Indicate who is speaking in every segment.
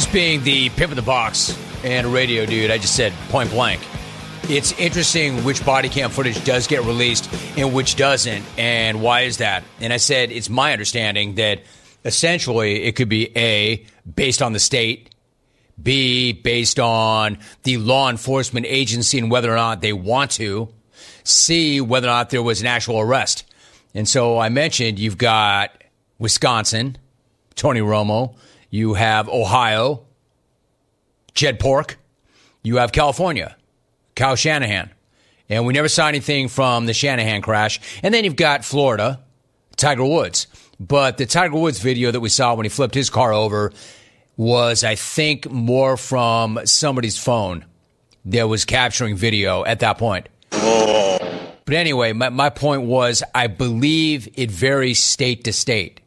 Speaker 1: being the pimp of the box and a radio dude, I just said point blank. It's interesting which body cam footage does get released and which doesn't, and why is that? And I said it's my understanding that essentially it could be A, based on the state, B, based on the law enforcement agency and whether or not they want to, C, whether or not there was an actual arrest. And so I mentioned you've got Wisconsin, Tony Romo, you have Ohio, Jed Pork, you have California, Kyle Shanahan. And we never saw anything from the Shanahan crash. And then you've got Florida, Tiger Woods. But the Tiger Woods video that we saw when he flipped his car over was, I think, more from somebody's phone that was capturing video at that point. But anyway, my point was, I believe it varies state to state.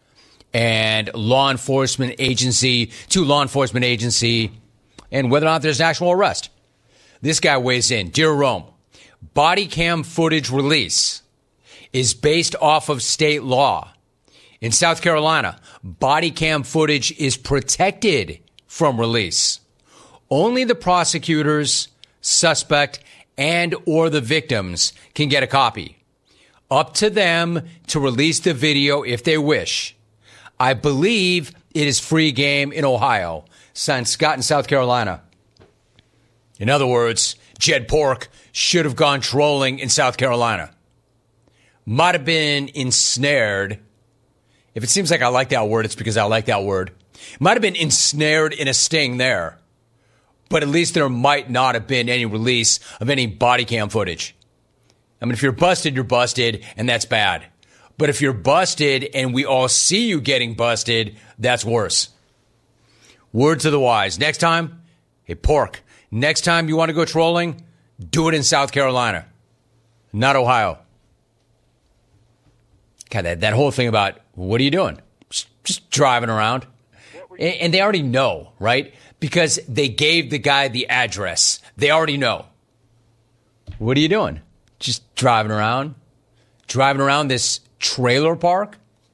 Speaker 1: And law enforcement agency to law enforcement agency, and whether or not there's an actual arrest. This guy weighs in. Dear Rome, body cam footage release is based off of state law. In South Carolina, body cam footage is protected from release. Only the prosecutors, suspect, and or the victims can get a copy. Up to them to release the video if they wish. I believe it is free game in Ohio. Signed Scott in South Carolina. In other words, Jed Pork should have gone trolling in South Carolina. Might have been ensnared. If it seems like I like that word, it's because I like that word. Might have been ensnared in a sting there. But at least there might not have been any release of any body cam footage. I mean, if you're busted, you're busted, and that's bad. But if you're busted and we all see you getting busted, that's worse. Word to the wise. Next time, hey, Pork, next time you want to go trolling, do it in South Carolina, not Ohio. God, that whole thing about, what are you doing? Just driving around. And they already know, right? Because they gave the guy the address. They already know. What are you doing? Just driving around? Driving around this trailer park?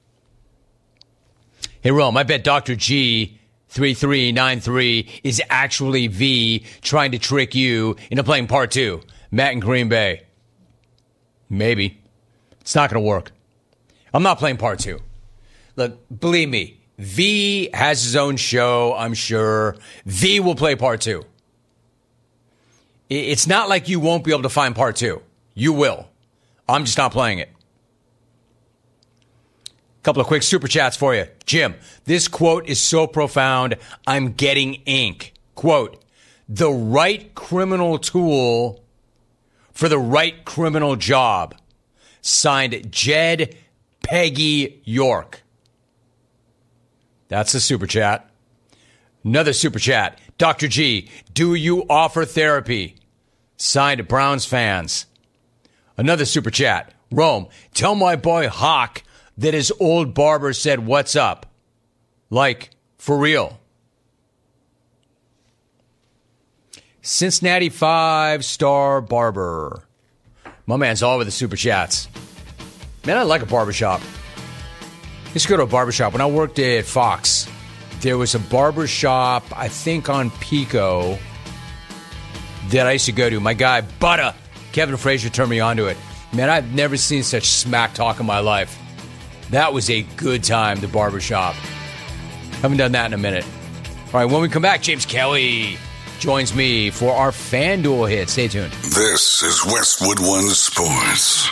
Speaker 1: Hey, Rome, I bet Dr. G 3393 is actually V trying to trick you into playing part 2. Matt in Green Bay. Maybe. It's not going to work. I'm not playing part 2. Look, believe me, V has his own show, I'm sure. V will play part 2. It's not like you won't be able to find part 2. You will. I'm just not playing it. Couple of quick super chats for you. Jim, this quote is so profound, I'm getting ink. Quote, the right criminal tool for the right criminal job. Signed, Jed Peggy York. That's a super chat. Another super chat. Dr. G, do you offer therapy? Signed, Browns fans. Another super chat. Rome, tell my boy Hawk that his old barber said, what's up? Like, for real. Cincinnati 5-star barber. My man's all with the super chats. Man, I like a barbershop. I used to go to a barbershop. When I worked at Fox, there was a barbershop, I think on Pico, that I used to go to. My guy, Butter, Kevin Frazier, turned me on to it. Man, I've never seen such smack talk in my life. That was a good time, the barbershop. Haven't done that in a minute. All right, when we come back, James Kelly joins me for our FanDuel hit. Stay tuned.
Speaker 2: This is Westwood One Sports.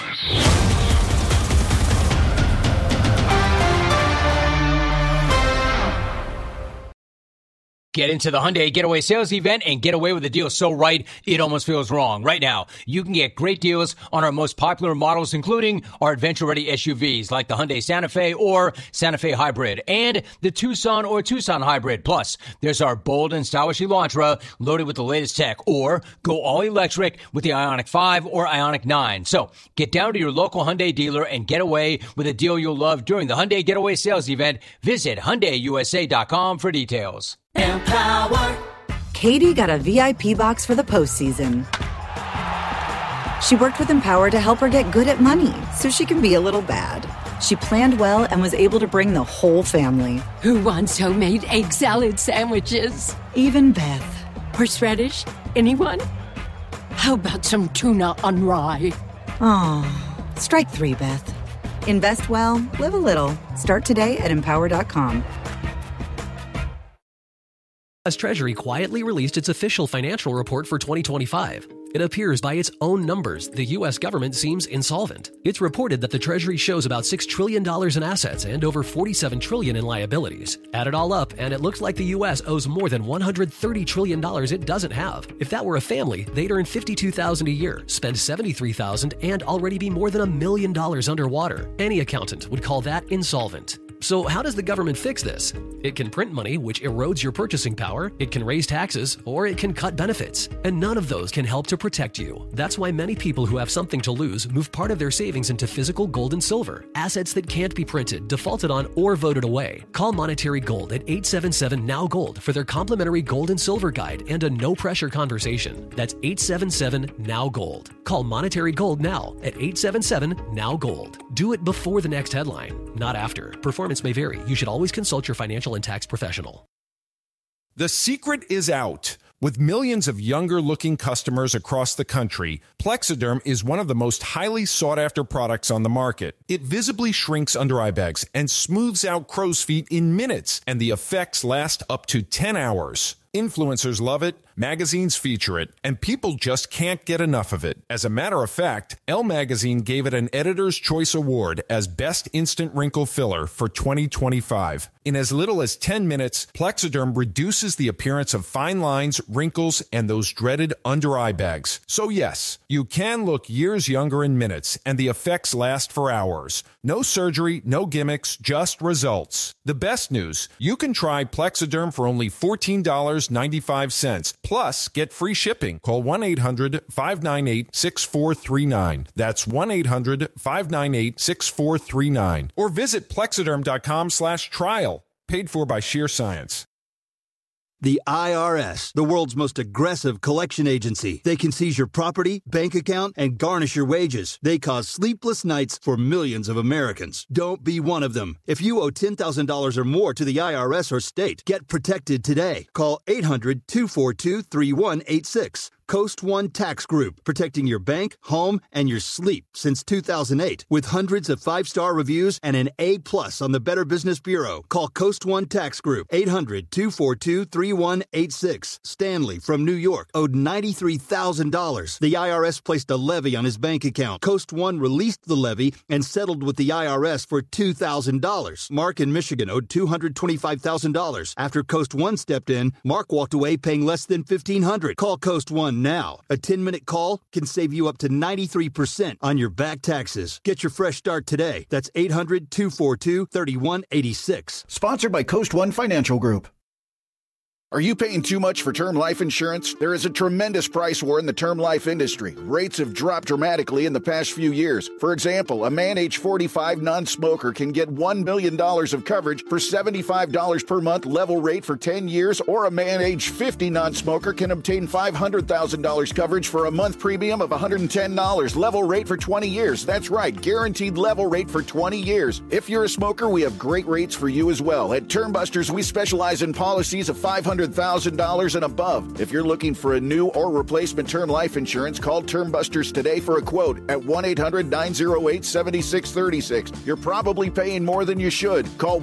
Speaker 1: Get into the Hyundai Getaway Sales Event and get away with a deal so right, it almost feels wrong. Right now, you can get great deals on our most popular models, including our adventure-ready SUVs like the Hyundai Santa Fe or Santa Fe Hybrid and the Tucson or Tucson Hybrid. Plus, there's our bold and stylish Elantra loaded with the latest tech, or go all-electric with the Ioniq 5 or Ioniq 9. So, get down to your local Hyundai dealer and get away with a deal you'll love during the Hyundai Getaway Sales Event. Visit HyundaiUSA.com for details.
Speaker 3: Empower. Katie got a VIP box for the postseason. She worked with Empower to help her get good at money so she can be a little bad. She planned well and was able to bring the whole family.
Speaker 4: Who wants homemade egg salad sandwiches?
Speaker 3: Even Beth.
Speaker 4: Horseradish? Anyone? How about some tuna on rye?
Speaker 3: Oh, strike 3, Beth. Invest well, live a little. Start today at Empower.com.
Speaker 5: U.S. Treasury quietly released its official financial report for 2025. It appears by its own numbers, the U.S. government seems insolvent. It's reported that the Treasury shows about $6 trillion in assets and over $47 trillion in liabilities. Add it all up, and it looks like the U.S. owes more than $130 trillion it doesn't have. If that were a family, they'd earn $52,000 a year, spend $73,000, and already be more than $1 million underwater. Any accountant would call that insolvent. So how does the government fix this? It can print money, which erodes your purchasing power, it can raise taxes, or it can cut benefits. And none of those can help to protect you. That's why many people who have something to lose move part of their savings into physical gold and silver, assets that can't be printed, defaulted on, or voted away. Call Monetary Gold at 877-NOW-GOLD for their complimentary gold and silver guide and a no-pressure conversation. That's 877-NOW-GOLD. Call Monetary Gold now at 877-NOW-GOLD. Do it before the next headline, not after. Performance may vary. You should always consult your financial and tax professional.
Speaker 6: The secret is out. With millions of younger-looking customers across the country, Plexiderm is one of the most highly sought-after products on the market. It visibly shrinks under-eye bags and smooths out crow's feet in minutes, and the effects last up to 10 hours. Influencers love it, magazines feature it, and people just can't get enough of it. As a matter of fact, Elle Magazine gave it an Editor's Choice Award as Best Instant Wrinkle Filler for 2025. In as little as 10 minutes, Plexiderm reduces the appearance of fine lines, wrinkles, and those dreaded under-eye bags. So yes, you can look years younger in minutes, and the effects last for hours. No surgery, no gimmicks, just results. The best news, you can try Plexiderm for only $14.95. Plus, get free shipping. Call 1-800-598-6439. That's 1-800-598-6439. Or visit Plexiderm.com/trial. Paid for by Sheer Science.
Speaker 7: The IRS, the world's most aggressive collection agency. They can seize your property, bank account, and garnish your wages. They cause sleepless nights for millions of Americans. Don't be one of them. If you owe $10,000 or more to the IRS or state, get protected today. Call 800-242-3186. Coast One Tax Group, protecting your bank, home, and your sleep since 2008. With hundreds of 5-star reviews and an A+ on the Better Business Bureau. Call Coast One Tax Group, 800-242-3186. Stanley from New York owed $93,000. The IRS placed a levy on his bank account. Coast One released the levy and settled with the IRS for $2,000. Mark in Michigan owed $225,000. After Coast One stepped in, Mark walked away paying less than $1,500. Call Coast One now. A 10-minute call can save you up to 93% on your back taxes. Get your fresh start today. That's 800-242-3186.
Speaker 8: Sponsored by Coast One Financial Group. Are you paying too much for term life insurance? There is a tremendous price war in the term life industry. Rates have dropped dramatically in the past few years. For example, a man age 45 non-smoker can get $1 million of coverage for $75 per month level rate for 10 years, or a man age 50 non-smoker can obtain $500,000 coverage for a month premium of $110 level rate for 20 years. That's right, guaranteed level rate for 20 years. If you're a smoker, we have great rates for you as well. At Term Busters, we specialize in policies of $500,000 and above. If you're looking for a new or replacement term life insurance, call Term Busters today for a quote at 1-800-908-7636. You're probably paying more than you should. Call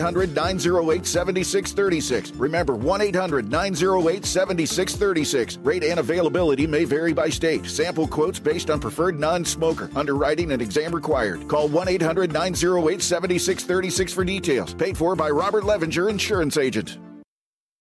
Speaker 8: 1-800-908-7636. Remember, 1-800-908-7636. Rate and availability may vary by state. Sample quotes based on preferred non-smoker. Underwriting and exam required. Call 1-800-908-7636 for details. Paid for by Robert Levenger, Insurance Agent.